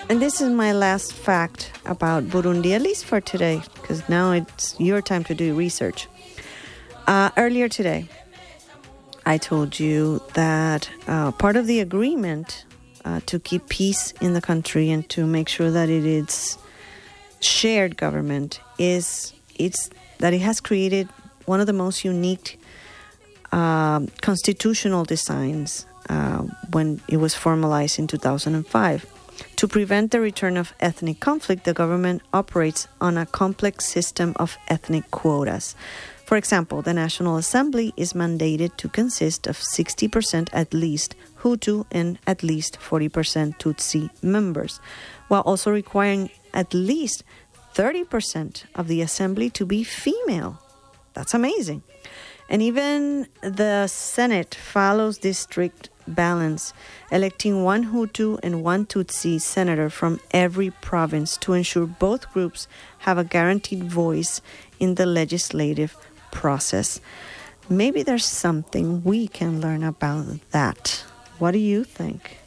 And this is my last fact about Burundi, at least for today, because now it's your time to do research. Earlier today, I told you that part of the agreement to keep peace in the country and to make sure that it is shared government is that it has created one of the most unique constitutional designs when it was formalized in 2005. To prevent the return of ethnic conflict, the government operates on a complex system of ethnic quotas. For example, the National Assembly is mandated to consist of 60% at least Hutu and at least 40% Tutsi members, while also requiring at least 30% of the assembly to be female. That's amazing. And even the Senate follows this strict balance, electing one Hutu and one Tutsi senator from every province to ensure both groups have a guaranteed voice in the legislative process. Maybe there's something we can learn about that. What do you think?